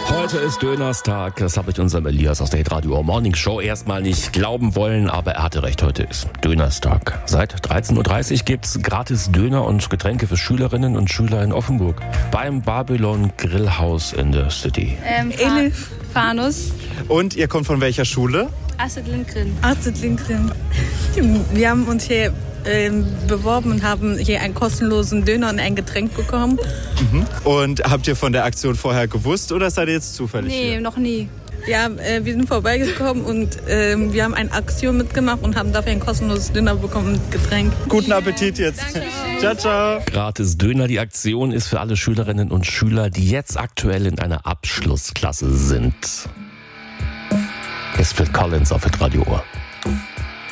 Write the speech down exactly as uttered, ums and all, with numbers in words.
Heute ist Dönerstag, das habe ich unserem Elias aus der Hitradio Morning Show erstmal nicht glauben wollen, aber er hatte recht, heute ist Dönerstag. Seit dreizehn Uhr dreißig gibt's gratis Döner und Getränke für Schülerinnen und Schüler in Offenburg beim Babylon Grillhaus in der City. Ähm, Elif. Fanus. Und ihr kommt von welcher Schule? Astrid Lindgren. Astrid Lindgren. Wir haben uns hier ähm, beworben und haben hier einen kostenlosen Döner und ein Getränk bekommen. Mhm. Und habt ihr von der Aktion vorher gewusst oder seid ihr jetzt zufällig nee, hier? noch nie. Ja, äh, wir sind vorbeigekommen und äh, wir haben eine Aktion mitgemacht und haben dafür ein kostenloses Döner bekommen und Getränk. Guten Appetit jetzt. Ciao, ciao. Gratis Döner, die Aktion ist für alle Schülerinnen und Schüler, die jetzt aktuell in einer Abschlussklasse sind. Es wird Collins auf Hitradio Ohr.